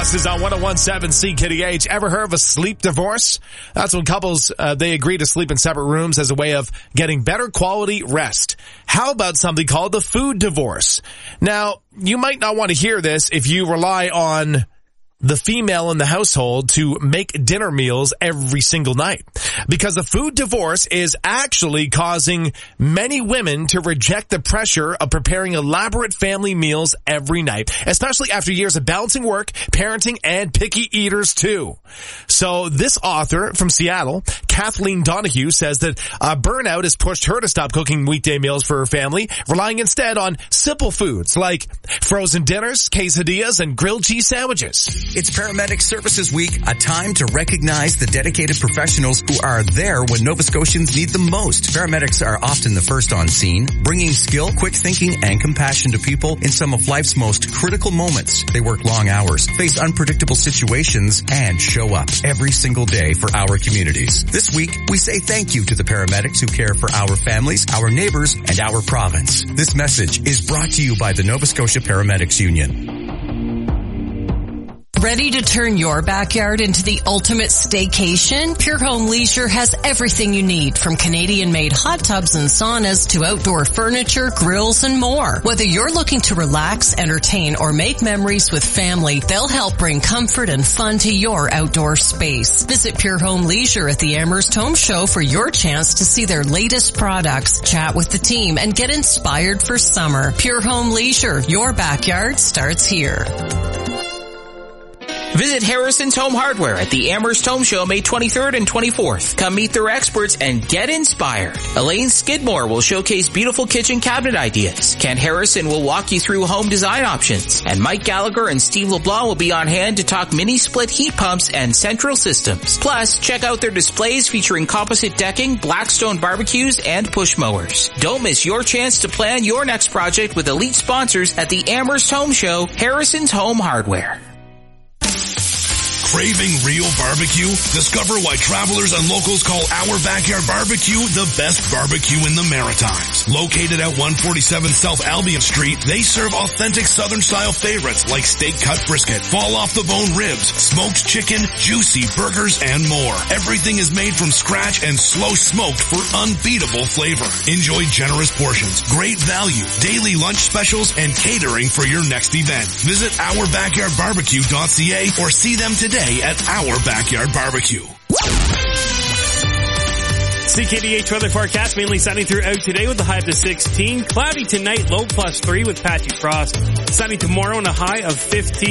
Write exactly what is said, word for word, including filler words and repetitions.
Ross is on one oh one seven C K D H. Ever heard of a sleep divorce? That's when couples, uh, they agree to sleep in separate rooms as a way of getting better quality rest. How about something called the food divorce? Now, you might not want to hear this if you rely on the female in the household to make dinner meals every single night, because the food divorce is actually causing many women to reject the pressure of preparing elaborate family meals every night, especially after years of balancing work, parenting, and picky eaters too. So this author from Seattle, Kathleen Donahue, says that uh, burnout has pushed her to stop cooking weekday meals for her family, relying instead on simple foods like frozen dinners, quesadillas, and grilled cheese sandwiches. It's Paramedic Services Week, a time to recognize the dedicated professionals who are there when Nova Scotians need them most. Paramedics are often the first on scene, bringing skill, quick thinking, and compassion to people in some of life's most critical moments. They work long hours, face unpredictable situations, and show up every single day for our communities. This week, we say thank you to the paramedics who care for our families, our neighbors, and our province. This message is brought to you by the Nova Scotia Paramedics Union. Ready to turn your backyard into the ultimate staycation? Pure Home Leisure has everything you need, from Canadian-made hot tubs and saunas to outdoor furniture, grills, and more. Whether you're looking to relax, entertain, or make memories with family, they'll help bring comfort and fun to your outdoor space. Visit Pure Home Leisure at the Amherst Home Show for your chance to see their latest products, chat with the team, and get inspired for summer. Pure Home Leisure, your backyard starts here. Visit Harrison's Home Hardware at the Amherst Home Show May twenty-third and twenty-fourth. Come meet their experts and get inspired. Elaine Skidmore will showcase beautiful kitchen cabinet ideas. Ken Harrison will walk you through home design options. And Mike Gallagher and Steve LeBlanc will be on hand to talk mini split heat pumps and central systems. Plus, check out their displays featuring composite decking, Blackstone barbecues, and push mowers. Don't miss your chance to plan your next project with elite sponsors at the Amherst Home Show, Harrison's Home Hardware. Craving real barbecue? Discover why travelers and locals call Our Backyard Barbecue the best barbecue in the Maritimes. Located at one forty-seven South Albion Street, they serve authentic Southern-style favorites like steak-cut brisket, fall-off-the-bone ribs, smoked chicken, juicy burgers, and more. Everything is made from scratch and slow-smoked for unbeatable flavor. Enjoy generous portions, great value, daily lunch specials, and catering for your next event. Visit our backyard barbecue dot c a or see them today at Our Backyard Barbecue. C K D H weather forecast, mainly sunny throughout today with a high up to sixteen. Cloudy tonight, low plus three with patchy frost. Sunny tomorrow and a high of fifteen.